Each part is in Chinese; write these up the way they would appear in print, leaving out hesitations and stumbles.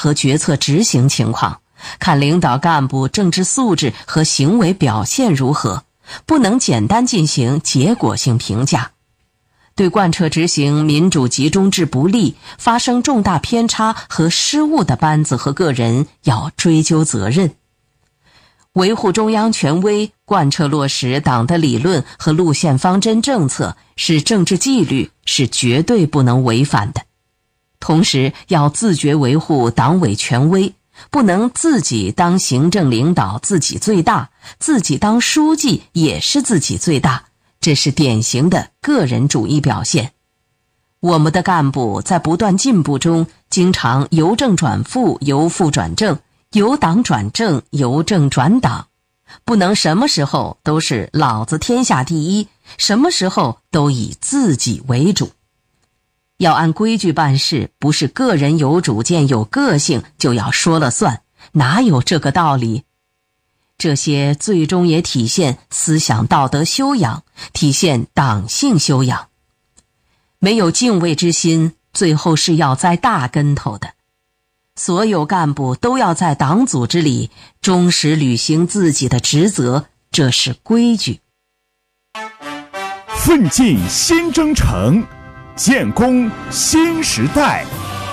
和决策执行情况，看领导干部政治素质和行为表现如何，不能简单进行结果性评价。对贯彻执行民主集中制不力、发生重大偏差和失误的班子和个人要追究责任。维护中央权威，贯彻落实党的理论和路线方针政策是政治纪律，是绝对不能违反的。同时要自觉维护党委权威，不能自己当行政领导自己最大，自己当书记也是自己最大，这是典型的个人主义表现。我们的干部在不断进步中，经常由正转负，由负转正，由党转正，由正转党，不能什么时候都是老子天下第一，什么时候都以自己为主。要按规矩办事，不是个人有主见有个性就要说了算，哪有这个道理？这些最终也体现思想道德修养，体现党性修养。没有敬畏之心，最后是要栽大跟头的。所有干部都要在党组织里忠实履行自己的职责，这是规矩。 奋进新征程，建功新时代。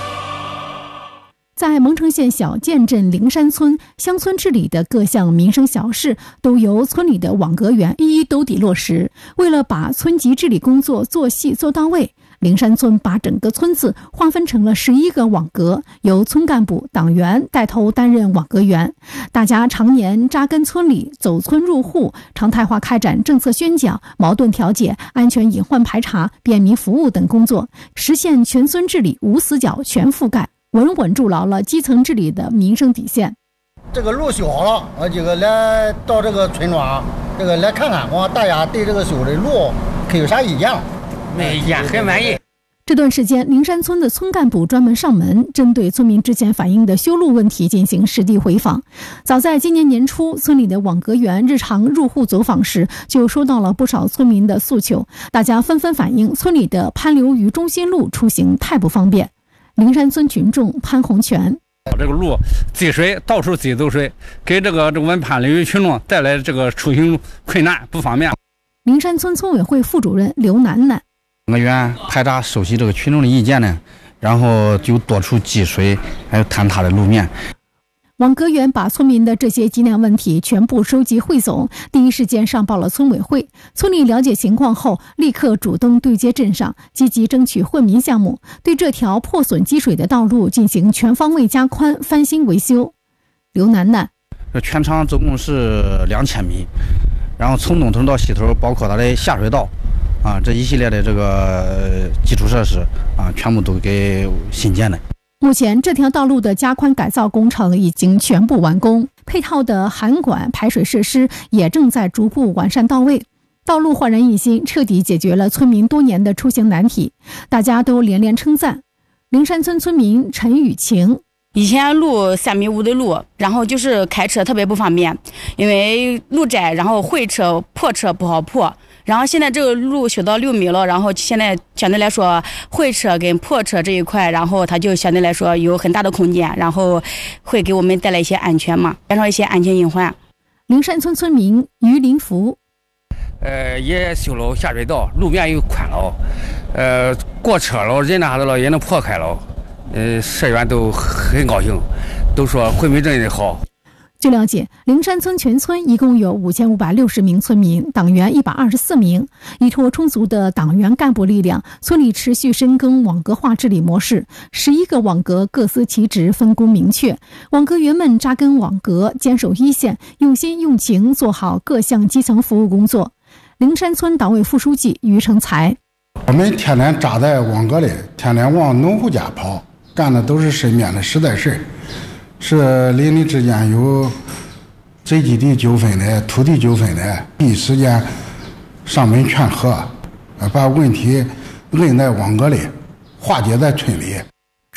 在蒙城县小建镇灵山村，乡村治理的各项民生小事都由村里的网格员一一兜底落实。为了把村级治理工作做细做到位，灵山村把整个村子划分成了11个网格，由村干部、党员带头担任网格员。大家常年扎根村里，走村入户，常态化开展政策宣讲、矛盾调解、安全隐患排查、便民服务等工作，实现全村治理无死角、全覆盖，稳稳筑牢了基层治理的民生底线。 这个路修好了，我几个来到这个村庄，这个来看看，大家对这个修的路可有啥意见？ 没意见，很满意。 这段时间，灵山村的村干部专门上门，针对村民之前反映的修路问题进行实地回访。早在今年年初，村里的网格员日常入户走访时，就收到了不少村民的诉求，大家纷纷反映村里的潘流于中心路出行太不方便。灵山村群众潘洪全： 这个路积水，到处积走水，给这个我们潘流于群众带来这个出行困难不方便。 灵山村村委会副主任刘楠楠： 网格员排查收集这个群众的意见呢，然后就多处积水，还有坍塌的路面。 网格员把村民的这些急难问题全部收集汇总，第一时间上报了村委会。村里了解情况后，立刻主动对接镇上，积极争取惠民项目，对这条破损积水的道路进行全方位加宽、翻新维修。刘楠楠： 全长总共是2000米，然后从东头到西头，包括它的下水道这一系列的这个基础设施全部都给新建的。 目前这条道路的加宽改造工程已经全部完工，配套的涵管排水设施也正在逐步完善到位。道路焕然一新，彻底解决了村民多年的出行难题，大家都连连称赞。灵山村村民陈雨晴： 以前路3.5米的路，然后就是开车特别不方便，因为路窄，然后会车破车不好破。然后现在这个路修到6米了，然后现在相对来说会车跟破车这一块，然后它就相对来说有很大的空间，然后会给我们带来一些安全嘛，减少一些安全隐患。 灵山村村民于林福： 也修了下水道，路面又宽了，过车了人啥的了也能破开了，社员都很高兴，都说惠民镇的好。 据了解，灵山村全村一共有5560名村民，党员124名。依托充足的党员干部力量，村里持续深耕网格化治理模式，11个网格各司其职，分工明确。网格员们扎根网格，坚守一线，用心用情做好各项基层服务工作。灵山村党委副书记于成才： 我们天天扎在网格里，天天往农户家跑，干的都是身边的实在事，是邻里之间有宅基地纠纷的、土地纠纷的，第一时间上门劝和，把问题摁在网格里，化解在村里。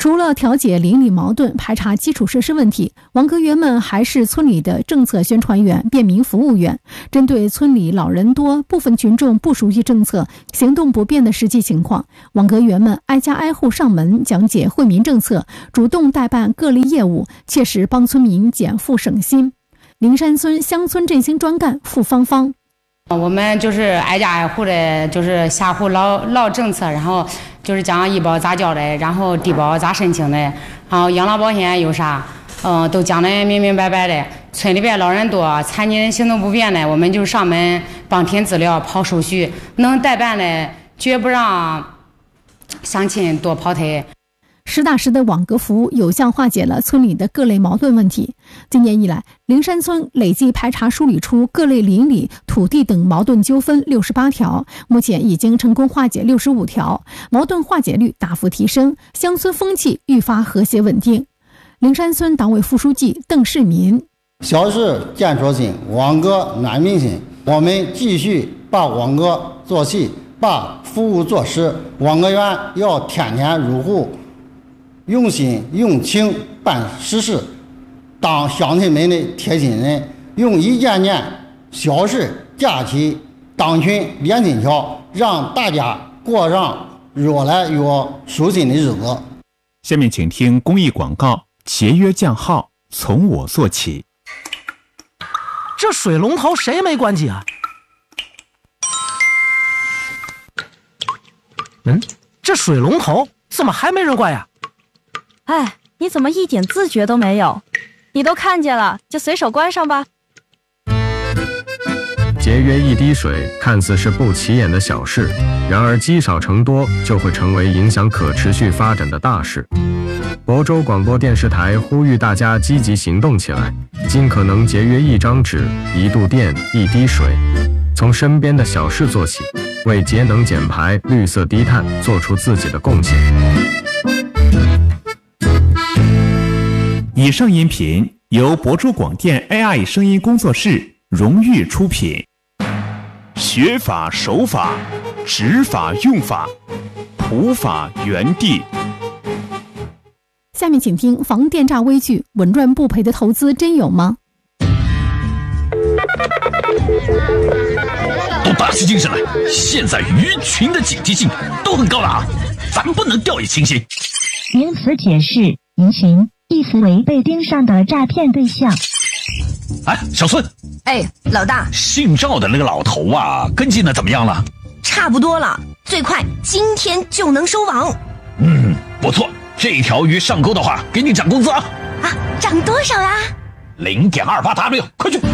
除了调解邻里矛盾、排查基础设施问题，网格员们还是村里的政策宣传员、便民服务员。针对村里老人多、部分群众不熟悉政策、行动不便的实际情况，网格员们挨家挨户上门讲解惠民政策，主动代办各类业务，切实帮村民减负省心。灵山村乡村振兴专干付芳芳。 我们就是挨家挨户的，就是下户唠政策，然后就是讲医保咋交的，然后低保咋申请的，然后养老保险有啥，都讲得明明白白的。村里边老人多，残疾人行动不便的，我们就上门帮填资料、跑手续，能代办的绝不让乡亲多跑腿。 实打实的网格服务有效化解了村里的各类矛盾问题。今年以来，灵山村累计排查梳理出各类邻里、土地等矛盾纠纷68条，目前已经成功化解65条，矛盾化解率大幅提升，乡村风气愈发和谐稳定。灵山村党委副书记邓世民： 小事建设性，网格暖民心。我们继续把网格做细，把服务做实。网格员要天天入户，用心用情办实事，当乡亲们的贴心人，用一件件小事架起党群连心桥，让大家过上越来越舒心的日子。 下面请听公益广告：节约降耗，从我做起。 这水龙头谁没关机啊？这水龙头怎么还没人关呀？ 哎，你怎么一点自觉都没有？你都看见了，就随手关上吧。 节约一滴水看似是不起眼的小事，然而积少成多就会成为影响可持续发展的大事。亳州广播电视台呼吁大家积极行动起来，尽可能节约一张纸、一度电、一滴水，从身边的小事做起，为节能减排、绿色低碳做出自己的贡献。 以上音频由亳州广电 AI 声音工作室荣誉出品。学法守法，执法用法，普法原地。 下面请听防电诈危剧，稳赚不赔的投资真有吗？ 都打起精神来，现在鱼群的警惕性都很高了啊，咱不能掉以轻心。 名词解释：鱼群，意思为被盯上的诈骗对象。 哎，小孙， 哎，老大， 姓赵的那个老头啊，跟进的怎么样了？ 差不多了，最快今天就能收网。 不错，这条鱼上钩的话，给你涨工资啊！ 啊，涨多少呀 ？0.28W， 快去！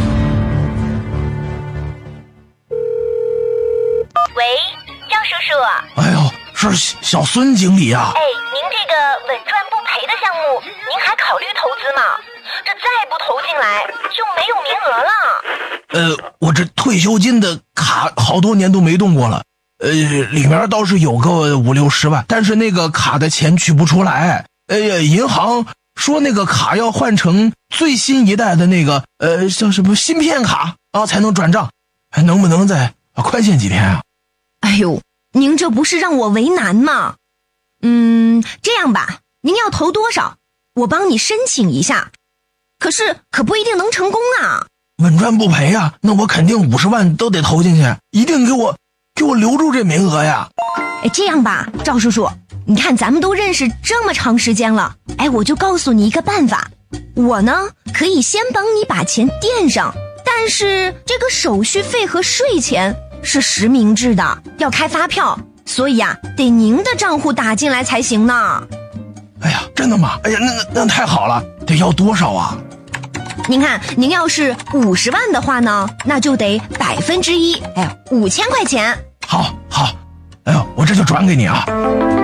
喂，张叔叔。 哎呦，是小孙经理啊。 哎，您这个稳赚不赔的项目，您还考虑投资吗？这再不投进来就没有名额了。 我这退休金的卡好多年都没动过了，里面倒是有个50-60万，但是那个卡的钱取不出来。银行说那个卡要换成最新一代的那个叫什么芯片卡啊才能转账，能不能再宽限几天啊？ 哎呦，您这不是让我为难吗？这样吧，您要投多少，我帮你申请一下。可是可不一定能成功啊。 稳赚不赔啊，那我肯定50万都得投进去，一定给我留住这名额呀。 这样吧，赵叔叔，你看咱们都认识这么长时间了，我就告诉你一个办法。我呢可以先帮你把钱垫上，但是这个手续费和税钱是实名制的，要开发票，所以啊得您的账户打进来才行呢。 哎呀，真的吗？哎呀，那太好了，得要多少啊？ 您看，您要是50万的话呢，那就得1%，5000块钱。 好，哎呦，我这就转给你啊。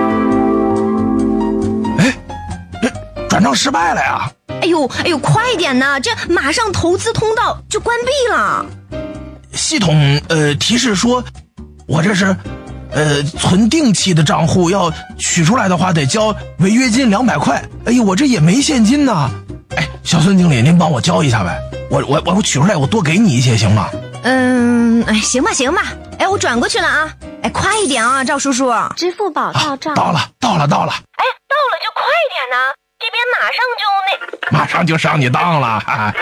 这转账失败了呀！ 哎呦，快点呐，这马上投资通道就关闭了。 系统提示说，我这是存定期的账户，要取出来的话得交违约金200块。哎呦，我这也没现金呐。小孙经理，您帮我交一下呗，我取出来，我多给你一些行吗？ 行吧，我转过去了啊。 哎，快一点啊，赵叔叔！ 支付宝到账。 到了。 哎，到了就快点呢，这边马上就上你当了。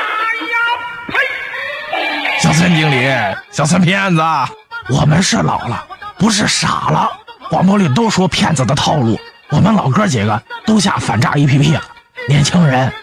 小孙经理，小孙骗子，我们是老了，不是傻了。广播里都说骗子的套路，我们老哥几个都下反诈 APP 了，年轻人